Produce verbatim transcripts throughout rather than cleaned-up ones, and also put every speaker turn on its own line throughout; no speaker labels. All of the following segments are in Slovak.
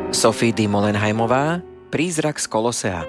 Sophie de Molenheimová, Prízrak z Kolosea.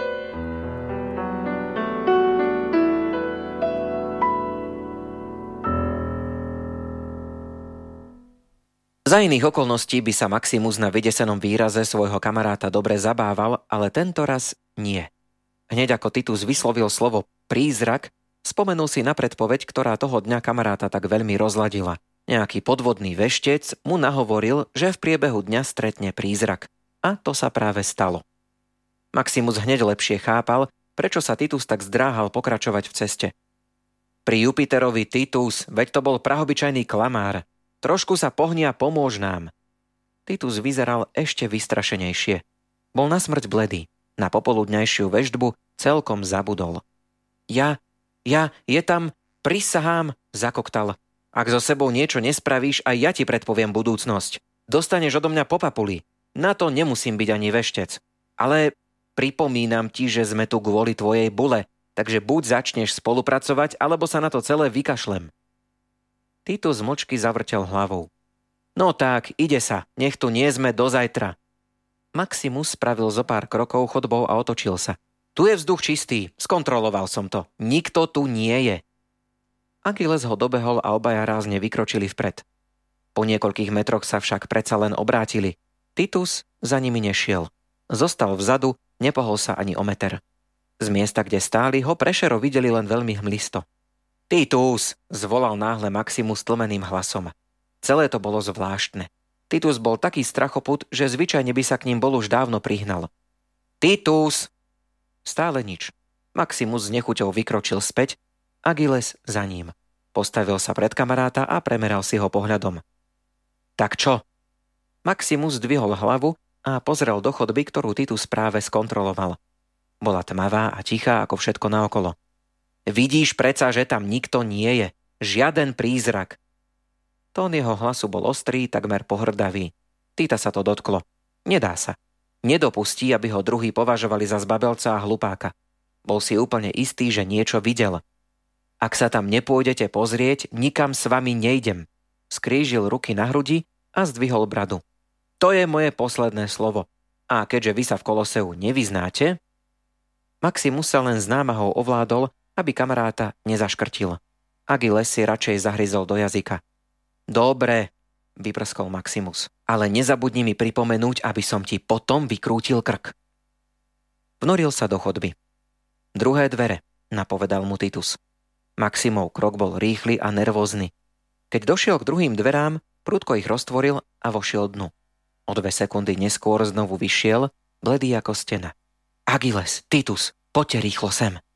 Za iných okolností by sa Maximus na vydesenom výraze svojho kamaráta dobre zabával, ale tento raz nie. Hneď ako Titus vyslovil slovo prízrak, spomenul si na predpoveď, ktorá toho dňa kamaráta tak veľmi rozladila. Nejaký podvodný veštec mu nahovoril, že v priebehu dňa stretne prízrak. A to sa práve stalo. Maximus hneď lepšie chápal, prečo sa Titus tak zdráhal pokračovať v ceste. Pri Jupiterovi Titus, veď to bol prahobyčajný klamár. Trošku sa pohni a pomôž nám. Titus vyzeral ešte vystrašenejšie. Bol na smrť bledý. Na popoludňajšiu veštbu celkom zabudol. Ja, ja, je tam, prisahám, zakoktal. Ak so sebou niečo nespravíš, aj ja ti predpoviem budúcnosť. Dostaneš odo mňa po papuli. Na to nemusím byť ani veštec. Ale pripomínam ti, že sme tu kvôli tvojej bule, takže buď začneš spolupracovať, alebo sa na to celé vykašlem. Titus mlčky zavrtel hlavou. No tak, ide sa, nech tu nie sme do zajtra. Maximus spravil zo pár krokov chodbou a otočil sa. Tu je vzduch čistý, skontroloval som to. Nikto tu nie je. Achilles ho dobehol a obaja rázne vykročili vpred. Po niekoľkých metroch sa však predsa len obrátili. Titus za nimi nešiel. Zostal vzadu, nepohol sa ani o meter. Z miesta, kde stáli, ho prešero videli len veľmi hmlisto. Titus, zvolal náhle Maximus tlmeným hlasom. Celé to bolo zvláštne. Titus bol taký strachoput, že zvyčajne by sa k ním bol už dávno prihnal. Titus! Stále nič. Maximus s nechuťou vykročil späť, Achilles za ním. Postavil sa pred kamaráta a premeral si ho pohľadom. Tak čo? Maximus zdvihol hlavu a pozrel do chodby, ktorú Titus práve skontroloval. Bola tmavá a tichá ako všetko naokolo. Vidíš predsa, že tam nikto nie je. Žiaden prízrak. Tón jeho hlasu bol ostrý, takmer pohrdavý. Tita sa to dotklo. Nedá sa. Nedopustí, aby ho druhí považovali za zbabelca a hlupáka. Bol si úplne istý, že niečo videl. Ak sa tam nepôjdete pozrieť, nikam s vami nejdem. Skrížil ruky na hrudi a zdvihol bradu. To je moje posledné slovo. A keďže vy sa v Koloseu nevyznáte... Maximus sa len s námahou ovládol, aby kamaráta nezaškrtil. Achilles si radšej zahryzol do jazyka. Dobre, vyprskol Maximus, ale nezabudni mi pripomenúť, aby som ti potom vykrútil krk. Vnoril sa do chodby. Druhé dvere, napovedal mu Titus. Maximov krok bol rýchly a nervózny. Keď došiel k druhým dverám, prudko ich roztvoril a vošiel dnu. O dve sekundy neskôr znovu vyšiel, bledý ako stena. Achilles, Titus, poďte rýchlo sem.